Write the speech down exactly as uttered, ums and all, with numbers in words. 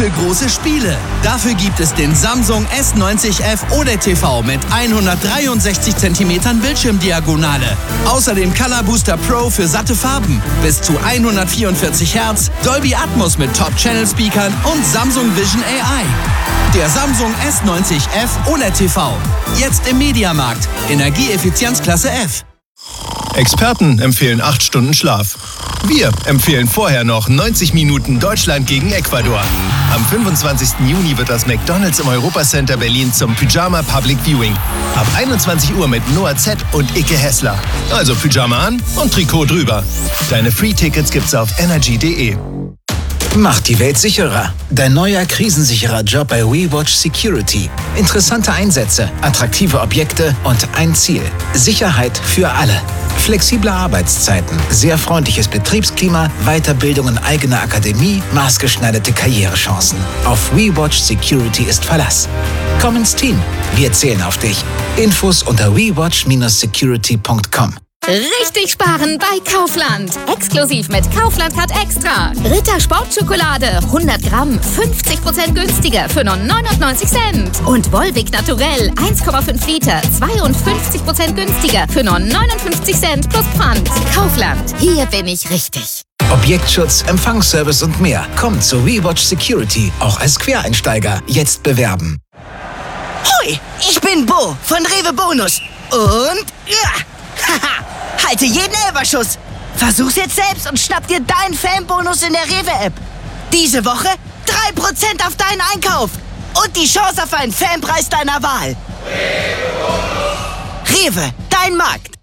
große Spiele. Dafür gibt es den Samsung S neunzig F O L E D T V mit hundertdreiundsechzig Zentimeter Bildschirmdiagonale. Außerdem Color Booster Pro für satte Farben. Bis zu hundertvierundvierzig Hertz, Dolby Atmos mit Top-Channel-Speakern und Samsung Vision A I. Der Samsung S neunzig F O L E D T V. Jetzt im Mediamarkt. Energieeffizienzklasse F. Experten empfehlen acht Stunden Schlaf. Wir empfehlen vorher noch neunzig Minuten Deutschland gegen Ecuador. Am fünfundzwanzigsten Juni wird das McDonald's im Europacenter Berlin zum Pyjama Public Viewing. Ab einundzwanzig Uhr mit Noah Z und Icke Hessler. Also Pyjama an und Trikot drüber. Deine Free-Tickets gibt's auf energy punkt de. Macht die Welt sicherer. Dein neuer krisensicherer Job bei WeWatch Security. Interessante Einsätze, attraktive Objekte und ein Ziel. Sicherheit für alle. Flexible Arbeitszeiten, sehr freundliches Betriebsklima, Weiterbildung in eigener Akademie, maßgeschneiderte Karrierechancen. Auf WeWatch Security ist Verlass. Komm ins Team. Wir zählen auf dich. Infos unter we watch dash security punkt com. Richtig sparen bei Kaufland. Exklusiv mit Kaufland Card Extra. Ritter Sportschokolade hundert Gramm, fünfzig Prozent günstiger für nur neunundneunzig Cent. Und Volvic Naturell eins Komma fünf Liter, zweiundfünfzig Prozent günstiger für nur neunundfünfzig Cent plus Pfand. Kaufland, hier bin ich richtig. Objektschutz, Empfangsservice und mehr. Komm zu WeWatch Security, auch als Quereinsteiger. Jetzt bewerben. Hoi, ich bin Bo von Rewe Bonus. Und... Ja. Haha, halte jeden Elberschuss. Versuch's jetzt selbst und schnapp dir deinen Fanbonus in der Rewe-App. Diese Woche drei Prozent auf deinen Einkauf. Und die Chance auf einen Fanpreis deiner Wahl. Rewe, dein Markt.